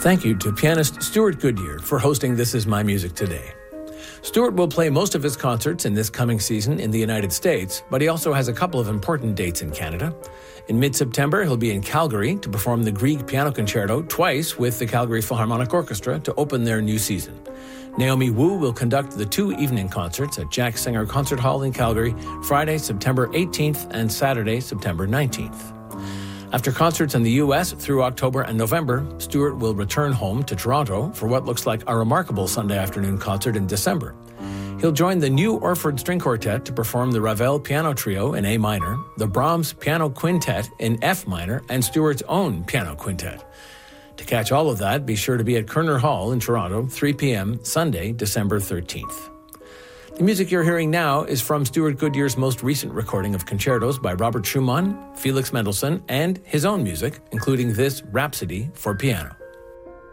Thank you to pianist Stuart Goodyear for hosting This Is My Music Today. Stuart will play most of his concerts in this coming season in the United States, but he also has a couple of important dates in Canada. In mid-September, he'll be in Calgary to perform the Grieg Piano Concerto twice with the Calgary Philharmonic Orchestra to open their new season. Naomi Wu will conduct the 2 evening concerts at Jack Singer Concert Hall in Calgary, Friday, September 18th and Saturday, September 19th. After concerts in the U.S. through October and November, Stuart will return home to Toronto for what looks like a remarkable Sunday afternoon concert in December. He'll join the New Orford String Quartet to perform the Ravel Piano Trio in A minor, the Brahms Piano Quintet in F minor, and Stuart's own Piano Quintet. To catch all of that, be sure to be at Kerner Hall in Toronto, 3 p.m. Sunday, December 13th. The music you're hearing now is from Stuart Goodyear's most recent recording of concertos by Robert Schumann, Felix Mendelssohn, and his own music, including this Rhapsody for Piano.